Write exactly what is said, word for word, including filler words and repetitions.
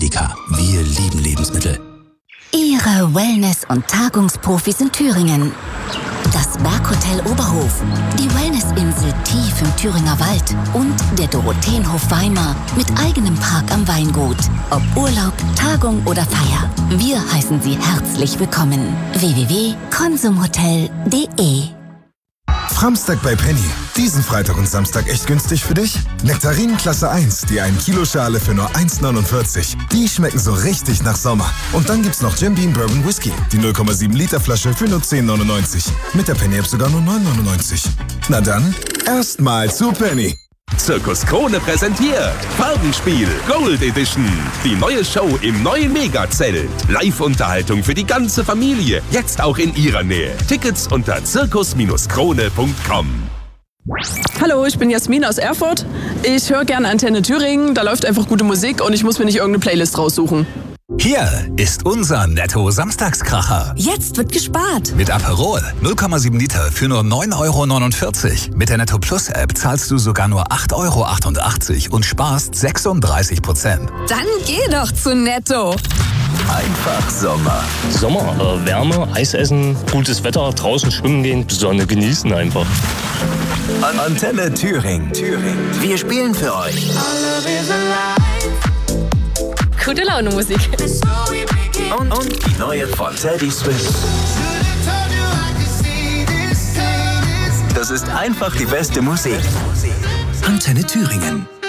Edeka. Wir lieben Lebensmittel. Ihre Wellness- und Tagungsprofis in Thüringen. Das Berghotel Oberhof, die Wellnessinsel tief im Thüringer Wald und der Dorotheenhof Weimar mit eigenem Park am Weingut. Ob Urlaub, Tagung oder Feier, wir heißen Sie herzlich willkommen. w w w punkt konsumhotel punkt de Framstag bei Penny. Diesen Freitag und Samstag echt günstig für dich? Nektarinen Klasse eins, die ein Kilo Schale für nur eins neunundvierzig. Die schmecken so richtig nach Sommer. Und dann gibt's noch Jim Beam Bourbon Whisky, die null Komma sieben Liter Flasche für nur zehn neunundneunzig. Mit der Penny App sogar nur neun neunundneunzig. Na dann, erstmal zu Penny. Zirkus Krone präsentiert Farbenspiel Gold Edition. Die neue Show im neuen Megazelt. Live-Unterhaltung für die ganze Familie. Jetzt auch in ihrer Nähe. Tickets unter zirkus krone punkt com. Hallo, ich bin Jasmin aus Erfurt. Ich höre gerne Antenne Thüringen. Da läuft einfach gute Musik und ich muss mir nicht irgendeine Playlist raussuchen. Hier ist unser Netto-Samstagskracher. Jetzt wird gespart. Mit Aperol null Komma sieben Liter für nur neun Euro neunundvierzig. Mit der Netto Plus App zahlst du sogar nur acht Euro achtundachtzig und sparst sechsunddreißig Prozent. Dann geh doch zu Netto. Einfach Sommer. Sommer, äh, Wärme, Eis essen, gutes Wetter, draußen schwimmen gehen, Sonne genießen einfach. An Antenne Thüringen. Thüringen. Wir spielen für euch. Gute Laune Musik. Und, und die neue von Teddy Swift. Das ist einfach die beste Musik. Antenne Thüringen.